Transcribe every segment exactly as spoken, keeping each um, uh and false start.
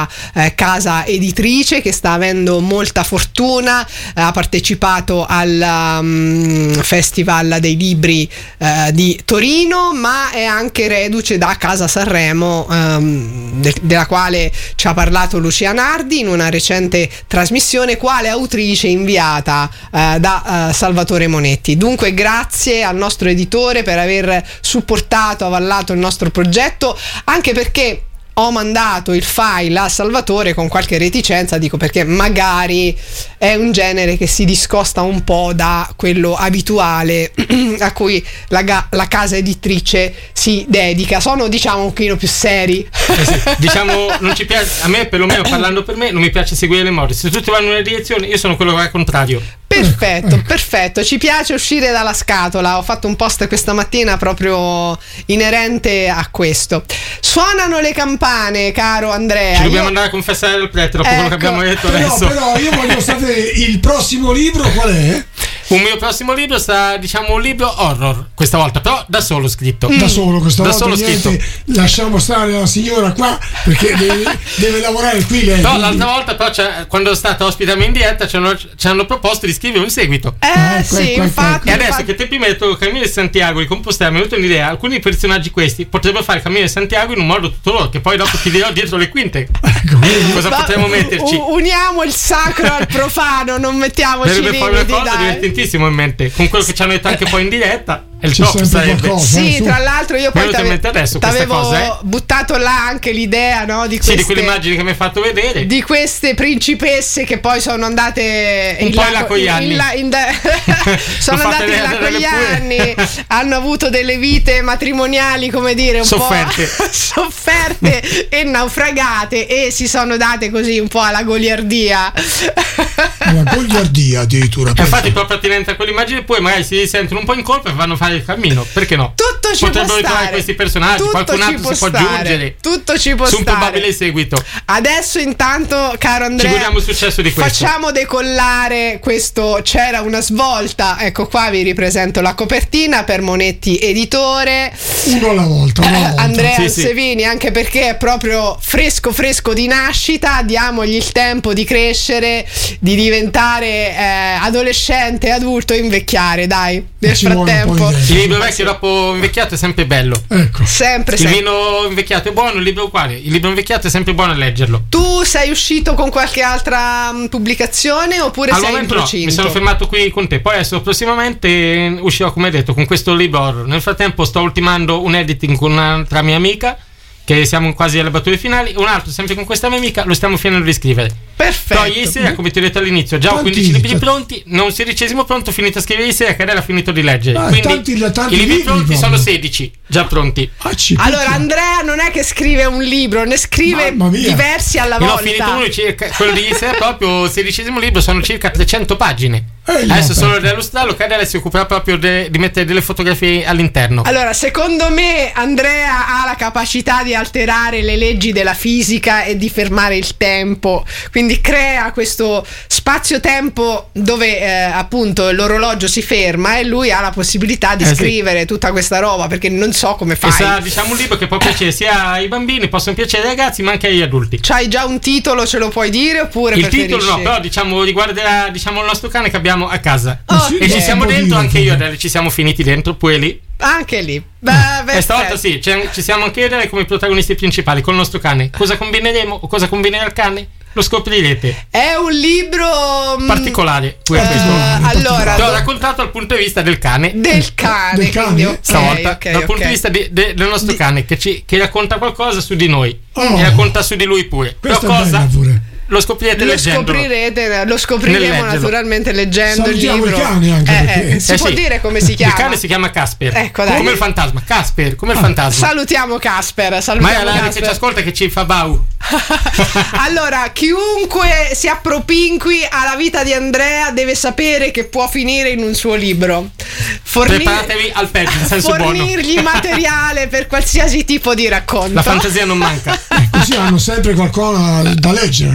questa eh, casa editrice che sta avendo molta fortuna, eh, ha partecipato al um, Festival dei Libri eh, di Torino, ma è anche reduce da Casa Sanremo, um, de- della quale ci ha parlato Lucia Nardi in una recente trasmissione quale autrice inviata eh, da eh, Salvatore Monetti. Dunque grazie al nostro editore per aver supportato, avallato il nostro progetto, anche perché ho mandato il file a Salvatore con qualche reticenza, dico perché magari è un genere che si discosta un po' da quello abituale a cui la, ga- la casa editrice si dedica. Sono, diciamo, un pochino più seri. Eh sì, diciamo, non ci piace, a me perlomeno, parlando per me, non mi piace seguire le mode. Se tutti vanno in una direzione, io sono quello che va al contrario. Perfetto, perfetto, ci piace uscire dalla scatola. Ho fatto un post questa mattina proprio inerente a questo. Suonano le campane, caro Andrea. Ci dobbiamo io... andare a confessare al prete dopo ecco, quello che abbiamo detto però, adesso. Però io voglio sapere il prossimo libro qual è? Un mio prossimo libro sarà, diciamo, un libro horror questa volta, però da solo scritto. Da solo questa da volta solo niente, scritto. Lasciamo stare la signora qua perché deve, deve lavorare qui lei. No, quindi... l'altra volta però quando è stata ospitami in diretta ci hanno, ci hanno proposto di scrivere un seguito. Eh ah, sì, qua, infatti. E adesso infatti... che tempi metto il Cammino di Santiago di Compostela, mi è venuta un'idea. Alcuni personaggi questi potrebbero fare il Cammino di Santiago in un modo tutto loro, che poi dopo ti dirò dietro le quinte. Cosa Ma, potremmo metterci? Uniamo il sacro al profano, non mettiamoci limiti. Dovrebbe fare una cosa dai. divertentissima in mente, con quello che ci hanno detto anche poi in diretta. E il C'è top sarebbe qualcosa, sì, tra l'altro io poi t'ave- adesso t'avevo cosa, eh? buttato là anche l'idea, no, di queste, sì, di quelle immagini che mi hai fatto vedere, di queste principesse che poi sono andate un in po' là, in là con gli anni, in là, in da- sono andate in là con gli anni, hanno avuto delle vite matrimoniali, come dire, un sofferte. po' sofferte e naufragate, e si sono date così un po' alla goliardia. La goliardia addirittura. Infatti proprio attinente a quell'immagine, poi magari si sentono un po' in colpa e vanno a fare il cammino, perché no? Tutto ci potrebbero può ritrovare stare. questi personaggi, Tutto qualcun altro può si può stare. aggiungere. Tutto ci può su un stare. probabile seguito. Adesso intanto, caro Andrea, ci godiamo il successo di questo. Facciamo decollare questo C'era una svolta. Ecco qua, vi ripresento la copertina per Monetti Editore. Uno alla volta, uno alla volta. Andrea sì, Sevini, sì. Anche perché è proprio fresco fresco di nascita. Diamogli il tempo di crescere, di diventare eh, adolescente, adulto e invecchiare, dai. Nel frattempo il libro vecchio dopo invecchiato è sempre bello, ecco. Sempre, il sempre. vino invecchiato è buono, il libro uguale, il libro invecchiato è sempre buono a leggerlo. Tu sei uscito con qualche altra m, pubblicazione oppure al sei in momento procinto? No, mi sono fermato qui con te, poi adesso prossimamente uscirò, come hai detto, con questo libro horror. Nel frattempo sto ultimando un editing con un'altra mia amica, che siamo quasi alle battute finali, un altro sempre con questa mia amica lo stiamo finendo di scrivere. Perfetto. Però ieri sera, come ti ho detto all'inizio, già ho quindici libri pronti, non sedicesimo pronto, finito a scrivere ieri sera, che lei l'ha finito di leggere. Ah, quindi tanti, tanti i libri pronti proprio. sono sedici già pronti. Ah, allora Andrea non è che scrive un libro, ne scrive diversi alla Io volta. Io ho finito uno circa, quello di ieri sera proprio, sedicesimo libro, sono circa trecento pagine. Eh, adesso solo da illustrarlo, che adesso si occuperà proprio de, di mettere delle fotografie all'interno. Allora, secondo me Andrea ha la capacità di alterare le leggi della fisica e di fermare il tempo, quindi crea questo spazio-tempo dove eh, appunto l'orologio si ferma e lui ha la possibilità di eh, scrivere sì. tutta questa roba, perché non so come fai. E sarà, diciamo, un libro che può piacere sia ai bambini, possono piacere ai ragazzi, ma anche agli adulti. C'hai già un titolo, ce lo puoi dire, oppure il preferisci? titolo no, però diciamo riguarderà, diciamo, il nostro cane che abbiamo a casa. Oh, e ci siamo dentro, anche io dire. ci siamo finiti dentro, pure lì. Anche lì. Beh, e stavolta sì, ci siamo anche noi come protagonisti principali con il nostro cane. Cosa combineremo o cosa combinerà il cane? Lo scoprirete. È un libro particolare. Uh, allora, l'ho raccontato dal punto di vista del cane. Del cane, del cane? quindi, okay, stavolta okay, dal okay. punto di vista di, de, del nostro di... cane che, ci, che racconta qualcosa su di noi. Oh. E racconta su di lui pure. Però cosa? Lo scoprirete, lo scoprirete, lo scopriremo naturalmente leggendo Salutiamo il libro. I cani anche eh, eh, si eh può sì. dire come si chiama? Il cane si chiama Casper. Ecco, dai. Come il fantasma. Casper, come il fantasma. Salutiamo Casper. Salutiamo Ma è la Casper. Che ci ascolta che ci fa bau. Allora, chiunque si appropinqui alla vita di Andrea deve sapere che può finire in un suo libro. Fornir- Preparatevi al peggio, in senso fornirgli buono. materiale per qualsiasi tipo di racconto. La fantasia non manca. Eh, così hanno sempre qualcosa da leggere, no?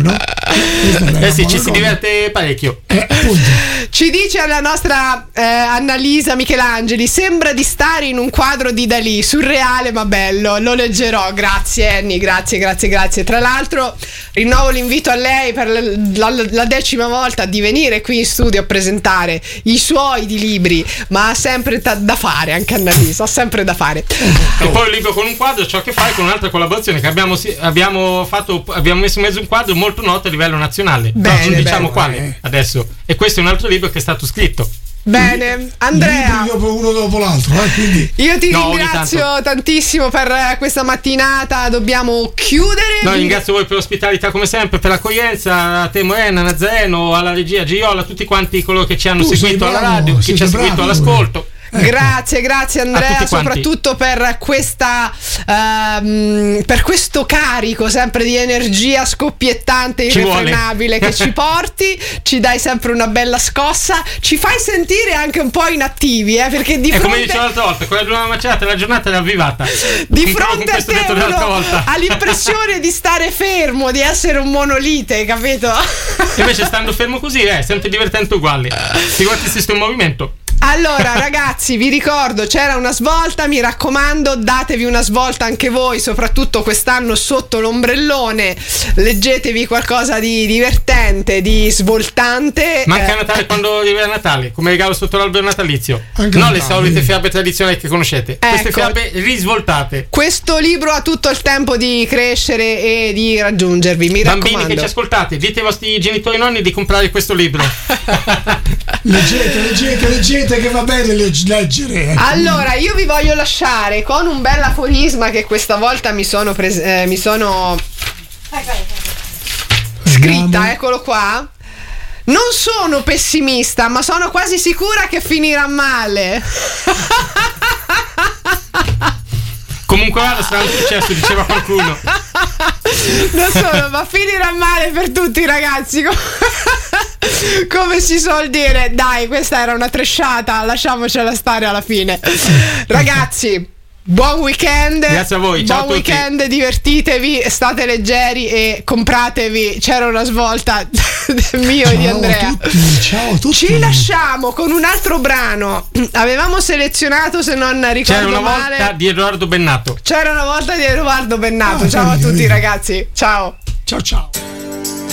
Eh sì, ci si diverte parecchio. Eh, Ci dice la nostra eh, Annalisa Michelangeli: sembra di stare in un quadro di Dalì, surreale ma bello. Lo leggerò, grazie Annie, grazie, grazie, grazie. Tra l'altro rinnovo l'invito a lei per la, la, la decima volta di venire qui in studio a presentare i suoi di libri, ma ha sempre ta- da fare anche Annalisa, ha sempre da fare. E poi il libro con un quadro, ciò che fai con un'altra collaborazione che abbiamo, abbiamo fatto, abbiamo messo in mezzo un quadro molto noto a livello nazionale. Bene, però non diciamo bene. quale adesso. E questo è un altro libro che è stato scritto. Bene, Andrea, dopo uno dopo l'altro, eh, quindi. io ti No, ogni ringrazio tanto. tantissimo per questa mattinata. Dobbiamo chiudere. No, ringrazio voi per l'ospitalità come sempre, per l'accoglienza, a te Morena, Nazareno, alla regia Giola, tutti quanti coloro che ci hanno Tu sei seguito alla bravo, radio, chi ci ha siete seguito bravi, all'ascolto. Grazie, grazie A Andrea, tutti quanti. soprattutto per questa ehm, per questo carico sempre di energia scoppiettante, Ci irrefrenabile vuole. che ci porti, ci dai sempre una bella scossa, ci fai sentire anche un po' inattivi, eh, perché di E come fronte dicevo l'altra volta, con la giornata macerata la giornata è avvivata. di Con- con fronte a questo te detto dell'altra uno volta. ha l'impressione di stare fermo, di essere un monolite, capito? Invece stando fermo così è sempre divertente uguale. Figurati se sto in movimento. Allora ragazzi, vi ricordo, c'era una svolta, mi raccomando, datevi una svolta anche voi, soprattutto quest'anno sotto l'ombrellone, leggetevi qualcosa di divertente, di svoltante. Manca eh, Natale quando arriva Natale, come regalo sotto l'albero natalizio. Anche non Natale. le solite fiabe tradizionali che conoscete. Queste Ecco. fiabe risvoltate. Questo libro ha tutto il tempo di crescere e di raggiungervi, mi Bambini raccomando. che ci ascoltate, dite ai vostri genitori e nonni di comprare questo libro. Leggete, leggete, leggete che va bene legg- leggere. ecco. Allora, io vi voglio lasciare con un bel aforisma che questa volta mi sono pres- eh, mi sono scritta, Andiamo. eccolo qua. Non sono pessimista, ma sono quasi sicura che finirà male. Comunque guarda, sarà un successo, diceva qualcuno. Non solo, ma finirà male per tutti, ragazzi. Come si suol dire. Dai, questa era una tresciata, lasciamocela stare alla fine. Ragazzi, buon weekend. Grazie a voi, ciao buon a tutti. weekend, divertitevi, state leggeri e compratevi C'era una svolta del mio e di Ciao Andrea. a tutti, ciao a tutti. Ci lasciamo con un altro brano. Avevamo selezionato, se non ricordo C'era una male, volta di Edoardo Bennato. C'era una volta di Edoardo Bennato. Ah, Ciao a carino, tutti vedi. ragazzi. Ciao. Ciao ciao.